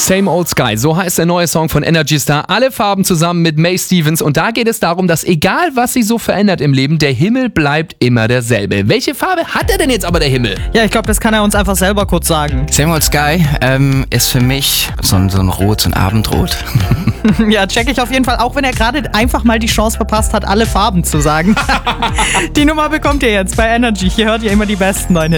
Same Old Sky, so heißt der neue Song von Energy Star. Alle Farben zusammen mit May Stevens. Und da geht es darum, dass egal was sich so verändert im Leben, der Himmel bleibt immer derselbe. Welche Farbe hat er denn jetzt aber, der Himmel? Ja, ich glaube, das kann er uns einfach selber kurz sagen. Same Old Sky ist für mich so ein Rot, so ein Abendrot. Ja, check ich auf jeden Fall, auch wenn er gerade einfach mal die Chance verpasst hat, alle Farben zu sagen. Die Nummer bekommt ihr jetzt bei Energy. Hier hört ihr immer die besten neuen Hits.